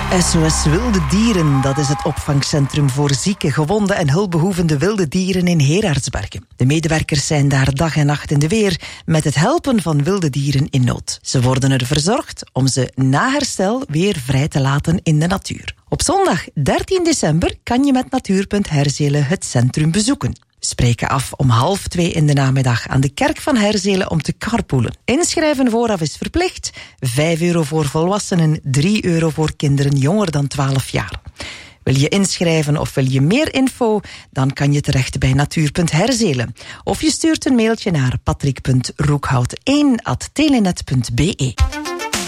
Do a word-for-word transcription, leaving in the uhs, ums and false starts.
S O S Wilde Dieren, dat is het opvangcentrum voor zieke, gewonde en hulpbehoevende wilde dieren in Heraertsbergen. De medewerkers zijn daar dag en nacht in de weer met het helpen van wilde dieren in nood. Ze worden er verzorgd om ze na herstel weer vrij te laten in de natuur. Op zondag dertien december kan je met Natuur punt Herzelen het centrum bezoeken. We spreken af om half twee in de namiddag aan de kerk van Herzelen om te carpoolen. Inschrijven vooraf is verplicht. vijf euro voor volwassenen, drie euro voor kinderen jonger dan twaalf jaar. Wil je inschrijven of wil je meer info? Dan kan je terecht bij Natuur punt Herzelen. Of je stuurt een mailtje naar patrick punt roekhout één at telenet punt be.